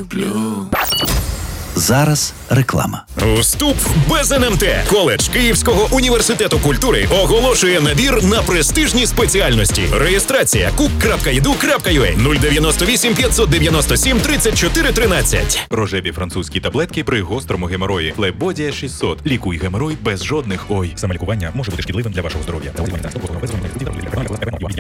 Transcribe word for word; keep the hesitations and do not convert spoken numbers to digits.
люблю. Зараз реклама. Вступ без ен ем те. Коледж Київського університету культури оголошує набір на престижні спеціальності. Реєстрація кук крапка і ді ю крапка ю а нуль дев'яносто вісім п'ятсот дев'яносто сім тридцять чотири тринадцять. Рожеві французькі таблетки при гострому геморої. Флебодія шістсот. Лікуй геморой без жодних ой. Самолікування може бути шкідливим для вашого здоров'я.